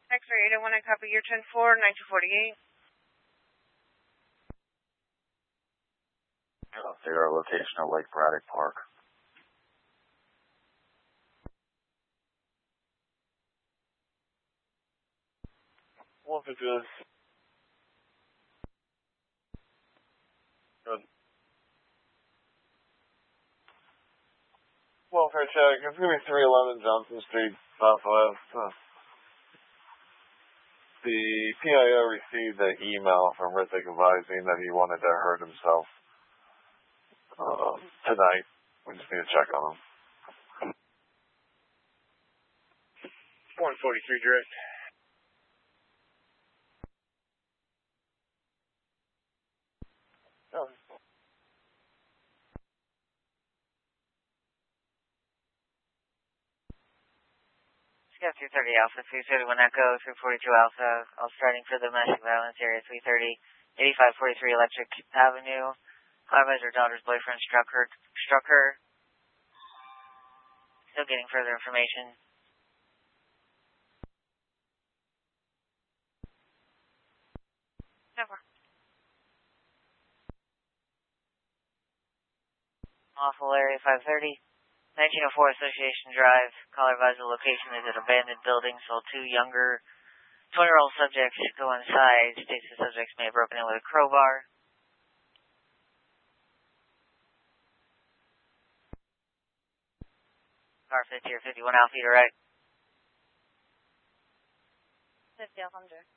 X-ray 801, I copy your 10-4, 1948. They are location at Lake Braddock Park. Well, if it is. Good. Welfare check. It's going to be 311 Johnson Street, Southwest. The PIO received an email from Rithick advising that he wanted to hurt himself tonight. We just need to check on him. 143 direct. Oh. Scout 230 Alpha, 331 Echo, 342 Alpha, all starting for the domestic violence area 330, 8543 Electric Avenue. Clarify her daughter's boyfriend struck her. Still getting further information. Never. Lawful area 530. 1904 Association Drive. Caller advised the location is an abandoned building, so two younger 20-year-old subjects go inside. States the subjects may have broken in with a crowbar. Car 50 or 51 Alpha, to right. 50 Alpha,